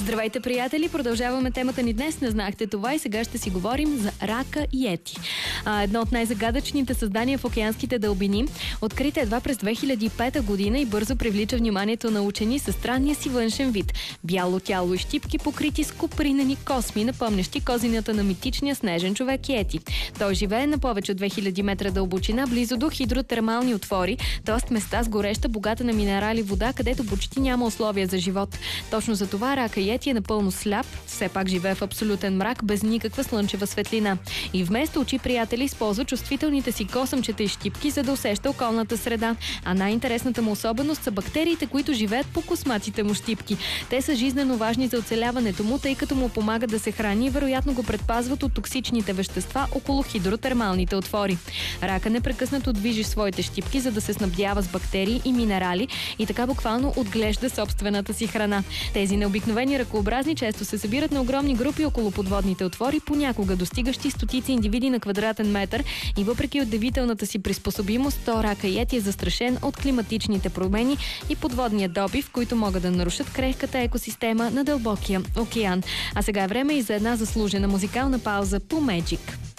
Здравейте, приятели! Продължаваме темата ни днес. Не знаехте това и сега ще си говорим за рака йети. Едно от най-загадъчните създания в океанските дълбини, открита едва през 2005 година и бързо привлича вниманието на учени със странния си външен вид. Бяло тяло и щипки, покрити с копринени косми, напомнящи козината на митичния снежен човек йети. Той живее на повече от 2000 метра дълбочина, близо до хидротермални отвори, т.е. места с гореща, богата на минерали вода, където почти няма условия за живот. Точно за това рака йети е напълно сляп, все пак живее в абсолютен мрак, без никаква слънчева светлина. И вместо очи, приятели, използва чувствителните си косъмчета и щипки, за да усеща околната среда. А най-интересната му особеност са бактериите, които живеят по косматите му щипки. Те са жизнено важни за оцеляването му, тъй като му помагат да се храни и вероятно го предпазват от токсичните вещества около хидротермалните отвори. Рака непрекъснато движи своите щипки, за да се снабдява с бактерии и минерали и така буквално отглежда собствената си храна. Тези необикновени ръкообразни често се събират на огромни групи около подводните отвори, понякога достигащи стотици индивиди на квадратен метър, и въпреки удивителната си приспособимост, то рака йети е застрашен от климатичните промени и подводния добив, които могат да нарушат крехката екосистема на дълбокия океан. А сега е време и за една заслужена музикална пауза по Magic.